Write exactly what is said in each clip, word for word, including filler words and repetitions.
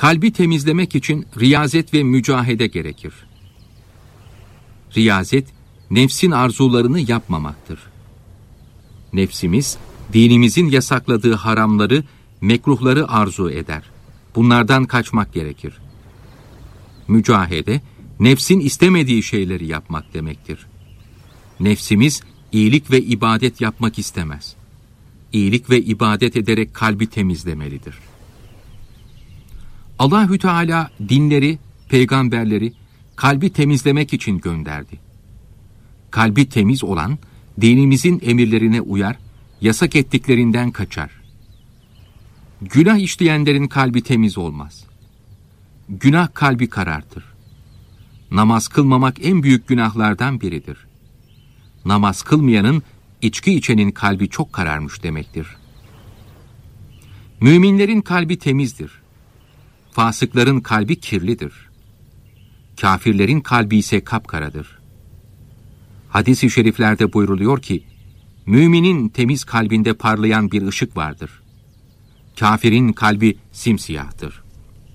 Kalbi temizlemek için riyazet ve mücahede gerekir. Riyazet, nefsin arzularını yapmamaktır. Nefsimiz, dinimizin yasakladığı haramları, mekruhları arzu eder. Bunlardan kaçmak gerekir. Mücahede, nefsin istemediği şeyleri yapmak demektir. Nefsimiz, iyilik ve ibadet yapmak istemez. İyilik ve ibadet ederek kalbi temizlemelidir. Allahü Teala dinleri, peygamberleri kalbi temizlemek için gönderdi. Kalbi temiz olan, dinimizin emirlerine uyar, yasak ettiklerinden kaçar. Günah işleyenlerin kalbi temiz olmaz. Günah kalbi karartır. Namaz kılmamak en büyük günahlardan biridir. Namaz kılmayanın, içki içenin kalbi çok kararmış demektir. Müminlerin kalbi temizdir. Fasıkların kalbi kirlidir. Kafirlerin kalbi ise kapkaradır. Hadis-i şeriflerde buyruluyor ki, müminin temiz kalbinde parlayan bir ışık vardır. Kafirin kalbi simsiyahtır.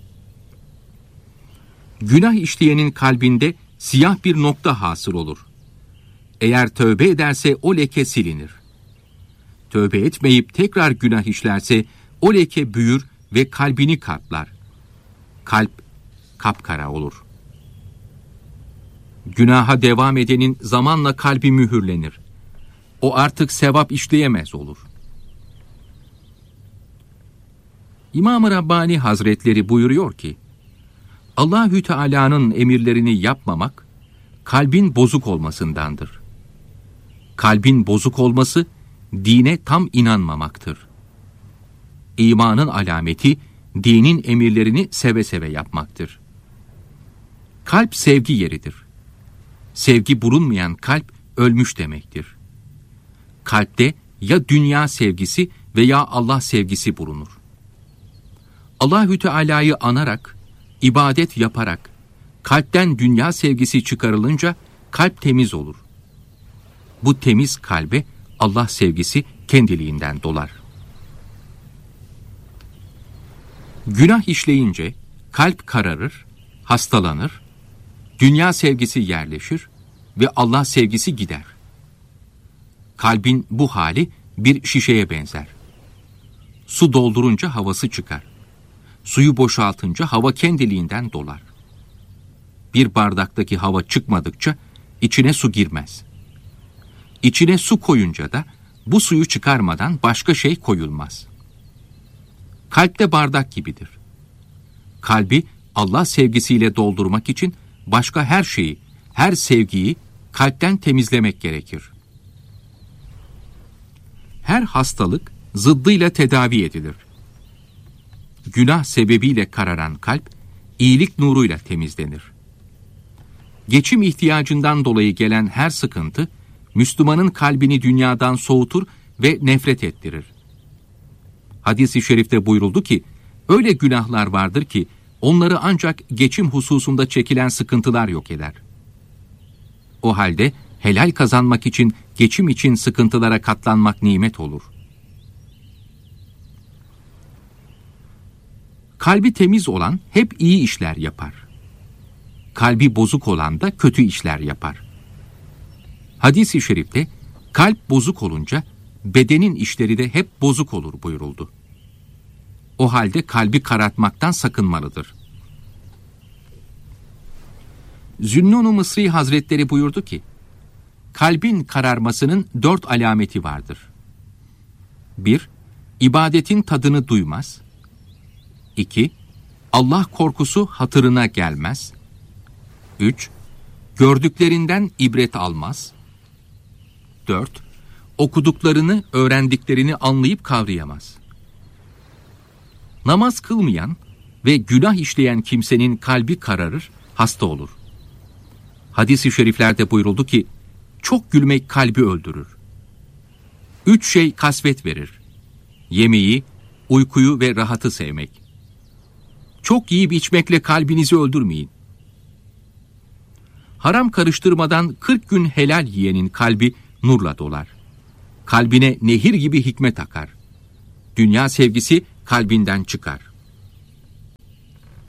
Günah işleyenin kalbinde siyah bir nokta hasıl olur. Eğer tövbe ederse o leke silinir. Tövbe etmeyip tekrar günah işlerse o leke büyür ve kalbini katlar. Kalp kapkara olur. Günaha devam edenin zamanla kalbi mühürlenir. O artık sevap işleyemez olur. İmam-ı Rabbani Hazretleri buyuruyor ki, Allahü Teala'nın emirlerini yapmamak, kalbin bozuk olmasındandır. Kalbin bozuk olması, dine tam inanmamaktır. İmanın alameti, dinin emirlerini seve seve yapmaktır. Kalp sevgi yeridir. Sevgi bulunmayan kalp ölmüş demektir. Kalpte ya dünya sevgisi veya Allah sevgisi bulunur. Allahü Teala'yı anarak, ibadet yaparak, kalpten dünya sevgisi çıkarılınca kalp temiz olur. Bu temiz kalbe Allah sevgisi kendiliğinden dolar. Günah işleyince kalp kararır, hastalanır, dünya sevgisi yerleşir ve Allah sevgisi gider. Kalbin bu hali bir şişeye benzer. Su doldurunca havası çıkar. Suyu boşaltınca hava kendiliğinden dolar. Bir bardaktaki hava çıkmadıkça içine su girmez. İçine su koyunca da bu suyu çıkarmadan başka şey koyulmaz. Kalp de bardak gibidir. Kalbi Allah sevgisiyle doldurmak için başka her şeyi, her sevgiyi kalpten temizlemek gerekir. Her hastalık zıddıyla tedavi edilir. Günah sebebiyle kararan kalp, iyilik nuruyla temizlenir. Geçim ihtiyacından dolayı gelen her sıkıntı, Müslümanın kalbini dünyadan soğutur ve nefret ettirir. Hadis-i şerifte buyuruldu ki, öyle günahlar vardır ki, onları ancak geçim hususunda çekilen sıkıntılar yok eder. O halde, helal kazanmak için, geçim için sıkıntılara katlanmak nimet olur. Kalbi temiz olan hep iyi işler yapar. Kalbi bozuk olan da kötü işler yapar. Hadis-i şerifte, kalp bozuk olunca, bedenin işleri de hep bozuk olur buyuruldu. O halde kalbi karartmaktan sakınmalıdır. Zünnun-u Mısri Hazretleri buyurdu ki, kalbin kararmasının dört alameti vardır. Bir, ibadetin tadını duymaz. İki, Allah korkusu hatırına gelmez. Üç, gördüklerinden ibret almaz. Dört, okuduklarını, öğrendiklerini anlayıp kavrayamaz. Namaz kılmayan ve günah işleyen kimsenin kalbi kararır, hasta olur. Hadis-i şeriflerde buyuruldu ki, çok gülmek kalbi öldürür. Üç şey kasvet verir: yemeği, uykuyu ve rahatı sevmek. Çok yiyip içmekle kalbinizi öldürmeyin. Haram karıştırmadan kırk gün helal yiyenin kalbi nurla dolar. Kalbine nehir gibi hikmet akar. Dünya sevgisi kalbinden çıkar.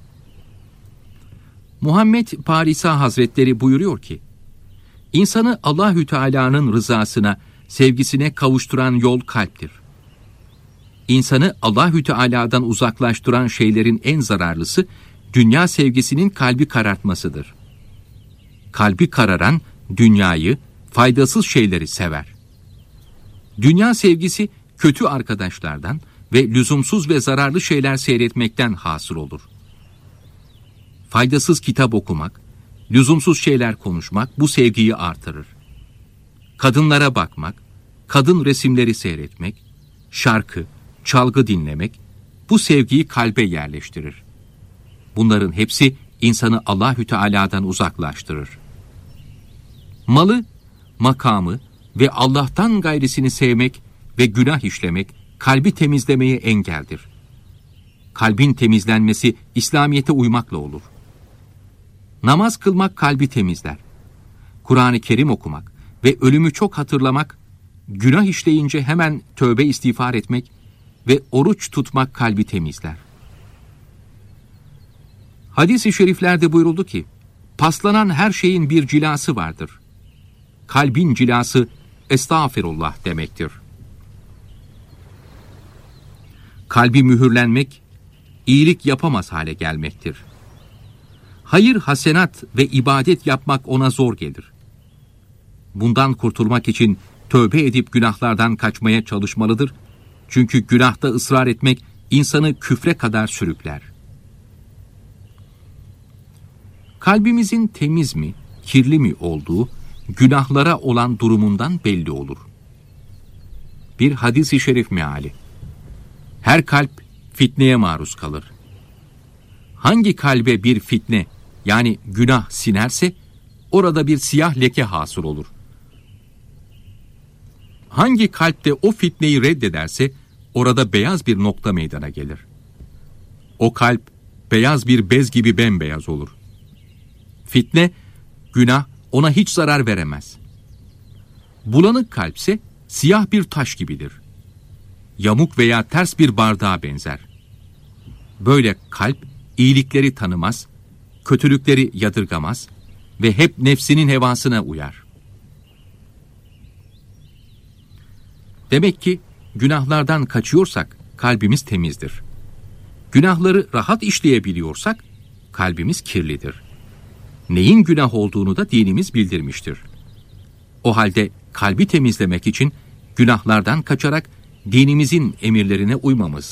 Muhammed Parisa Hazretleri buyuruyor ki, İnsanı Allahü Teala'nın rızasına, sevgisine kavuşturan yol kalptir. İnsanı Allahü Teala'dan uzaklaştıran şeylerin en zararlısı, dünya sevgisinin kalbi karartmasıdır. Kalbi kararan, dünyayı, faydasız şeyleri sever. Dünya sevgisi, kötü arkadaşlardan ve lüzumsuz ve zararlı şeyler seyretmekten hasıl olur. Faydasız kitap okumak, lüzumsuz şeyler konuşmak bu sevgiyi artırır. Kadınlara bakmak, kadın resimleri seyretmek, şarkı, çalgı dinlemek bu sevgiyi kalbe yerleştirir. Bunların hepsi insanı Allahü Teala'dan uzaklaştırır. Malı, makamı ve Allah'tan gayrisini sevmek ve günah işlemek kalbi temizlemeye engeldir. Kalbin temizlenmesi İslamiyete uymakla olur. Namaz kılmak kalbi temizler. Kur'an-ı Kerim okumak ve ölümü çok hatırlamak, günah işleyince hemen tövbe istiğfar etmek ve oruç tutmak kalbi temizler. Hadis-i şeriflerde buyuruldu ki, paslanan her şeyin bir cilası vardır. Kalbin cilası estağfirullah demektir. Kalbi mühürlenmek, iyilik yapamaz hale gelmektir. Hayır, hasenat ve ibadet yapmak ona zor gelir. Bundan kurtulmak için tövbe edip günahlardan kaçmaya çalışmalıdır. Çünkü günahta ısrar etmek insanı küfre kadar sürükler. Kalbimizin temiz mi, kirli mi olduğu, günahlara olan durumundan belli olur. Bir hadis-i şerif meali. Her kalp fitneye maruz kalır. Hangi kalbe bir fitne, yani günah sinerse, orada bir siyah leke hasıl olur. Hangi kalpte o fitneyi reddederse, orada beyaz bir nokta meydana gelir. O kalp, beyaz bir bez gibi bembeyaz olur. Fitne, günah ona hiç zarar veremez. Bulanık kalpse, siyah bir taş gibidir. Yamuk veya ters bir bardağa benzer. Böyle kalp, iyilikleri tanımaz, kötülükleri yadırgamaz ve hep nefsinin hevasına uyar. Demek ki günahlardan kaçıyorsak kalbimiz temizdir. Günahları rahat işleyebiliyorsak kalbimiz kirlidir. Neyin günah olduğunu da dinimiz bildirmiştir. O halde kalbi temizlemek için günahlardan kaçarak dinimizin emirlerine uymamız